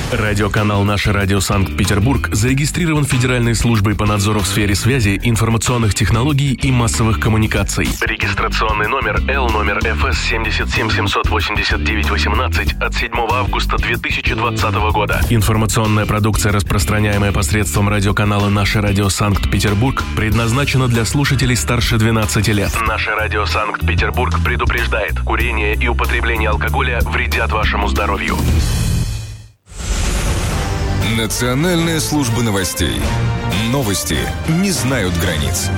Радиоканал «Наше радио Санкт-Петербург» зарегистрирован Федеральной службой по надзору в сфере связи, информационных технологий и массовых коммуникаций. Регистрационный номер L-ФС 7778918 от 7 августа 2020 года. Информационная продукция, распространяемая посредством радиоканала «Наше радио Санкт-Петербург», предназначена для слушателей старше 12 лет. «Наше радио Санкт-Петербург» предупреждает: курение и употребление алкоголя вредят вашему здоровью. Национальная служба новостей. Новости не знают границ.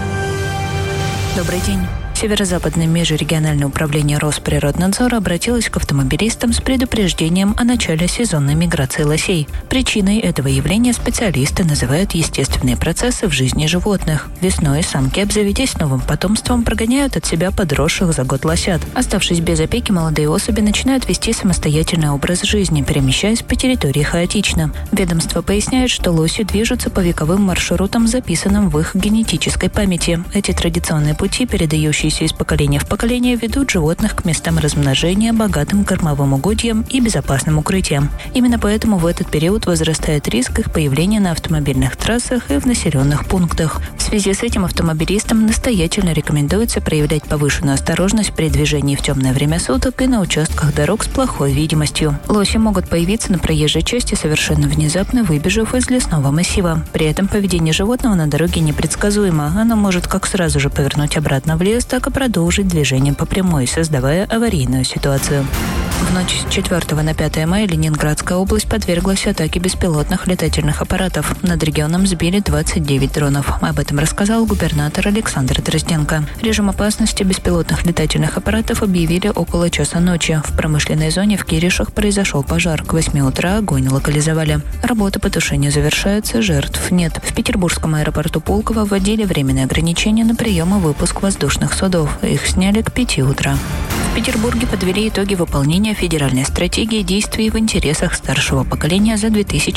Добрый день. Северо-западное межрегиональное управление Росприроднадзора обратилось к автомобилистам с предупреждением о начале сезонной миграции лосей. Причиной этого явления специалисты называют естественные процессы в жизни животных. Весной самки, обзаведясь новым потомством, прогоняют от себя подросших за год лосят. Оставшись без опеки, молодые особи начинают вести самостоятельный образ жизни, перемещаясь по территории хаотично. Ведомство поясняет, что лоси движутся по вековым маршрутам, записанным в их генетической памяти. Эти традиционные пути, передающиеся из поколения в поколение, ведут животных к местам размножения, богатым кормовым угодьям и безопасным укрытиям. Именно поэтому в этот период возрастает риск их появления на автомобильных трассах и в населенных пунктах. В связи с этим автомобилистам настоятельно рекомендуется проявлять повышенную осторожность при движении в темное время суток и на участках дорог с плохой видимостью. Лоси могут появиться на проезжей части совершенно внезапно, выбежав из лесного массива. При этом поведение животного на дороге непредсказуемо. Оно может как сразу же повернуть обратно в лес, так и продолжить движение по прямой, создавая аварийную ситуацию. В ночь с 4 на 5 мая Ленинградская область подверглась атаке беспилотных летательных аппаратов. Над регионом сбили 29 дронов. Об этом рассказал губернатор Александр Дрозденко. Режим опасности беспилотных летательных аппаратов объявили около часа ночи. В промышленной зоне в Киришах произошел пожар. К 8 утра огонь локализовали. Работа по тушению завершается, жертв нет. В Петербургском аэропорту Пулково вводили временные ограничения на прием и выпуск воздушных судов. Их сняли к 5 утра. В Петербурге подвели итоги выполнения федеральной стратегии действий в интересах старшего поколения за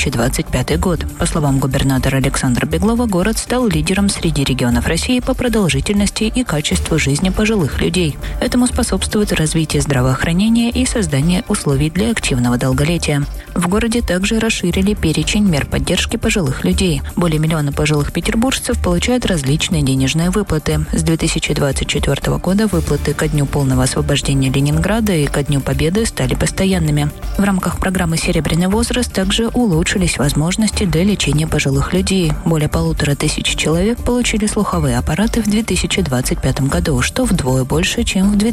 2025 год. По словам губернатора Александра Беглова, город стал лидером среди регионов России по продолжительности и качеству жизни пожилых людей. Этому способствует развитие здравоохранения и создание условий для активного долголетия. В городе также расширили перечень мер поддержки пожилых людей. Более миллиона пожилых петербуржцев получают различные денежные выплаты. С 2024 года выплаты ко Дню полного освобождения Ленинграда и ко Дню Победы стали постоянными. В рамках программы «Серебряный возраст» также улучшились возможности для лечения пожилых людей. Более 1500 человек получили слуховые аппараты в 2025 году, что вдвое больше, чем в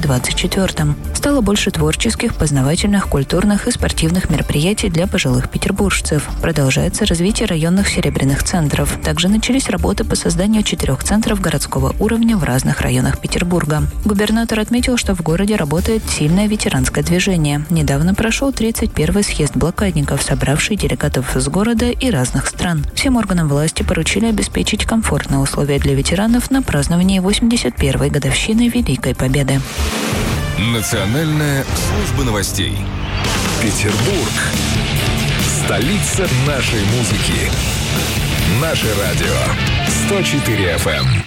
2024. Стало больше творческих, познавательных, культурных и спортивных мероприятий для пожилых петербуржцев. Продолжается развитие районных серебряных центров. Также начались работы по созданию 4 центров городского уровня в разных районах Петербурга. Губернатор отметил, что в городе работает сильное ветеранское движение. Недавно прошел 31-й съезд блокадников, собравший делегатов из города и разных стран. Всем органам власти поручили обеспечить комфортные условия для ветеранов на праздновании 81-й годовщины Великой Победы. Национальная служба новостей. Петербург. Столица нашей музыки. Наше радио. 104 FM.